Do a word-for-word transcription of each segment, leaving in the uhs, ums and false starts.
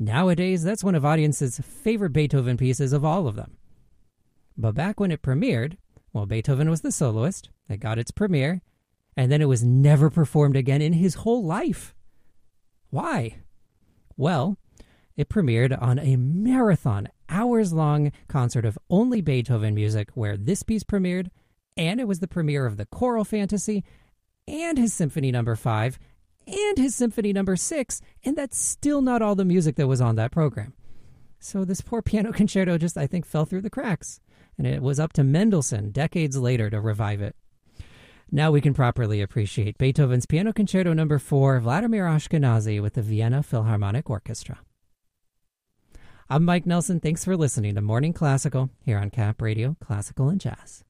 Nowadays, that's one of audiences' favorite Beethoven pieces of all of them. But back when it premiered, well, Beethoven was the soloist. It got its premiere, and then it was never performed again in his whole life. Why? Well, it premiered on a marathon, hours-long concert of only Beethoven music where this piece premiered, and it was the premiere of the Choral Fantasy, and his Symphony Number five, and his Symphony Number six, and that's still not all the music that was on that program. So this poor piano concerto just, I think, fell through the cracks, and it was up to Mendelssohn decades later to revive it. Now we can properly appreciate Beethoven's Piano Concerto Number four, Vladimir Ashkenazy with the Vienna Philharmonic Orchestra. I'm Mike Nelson. Thanks for listening to Morning Classical here on Cap Radio, Classical and Jazz.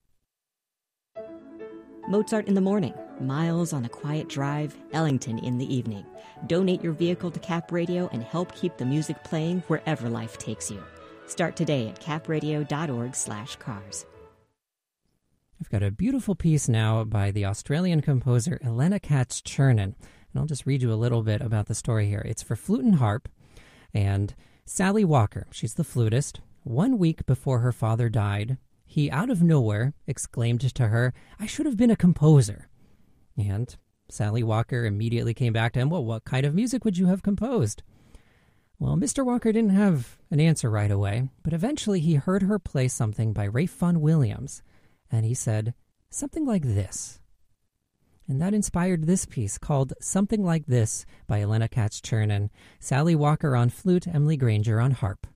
Mozart in the morning, Miles on a quiet drive, Ellington in the evening. Donate your vehicle to Cap Radio and help keep the music playing wherever life takes you. Start today at capradio.org slash cars. I've got a beautiful piece now by the Australian composer Elena Katz-Chernin, and I'll just read you a little bit about the story here. It's for flute and harp, and Sally Walker, she's the flutist. One week before her father died, he out of nowhere exclaimed to her, "I should have been a composer." And Sally Walker immediately came back to him, "Well, what kind of music would you have composed?" Well, Mister Walker didn't have an answer right away, but eventually he heard her play something by Ralph Vaughan Williams, and he said, "Something like this." And that inspired this piece called Something Like This by Elena Katz-Chernin, Sally Walker on flute, Emily Granger on harp.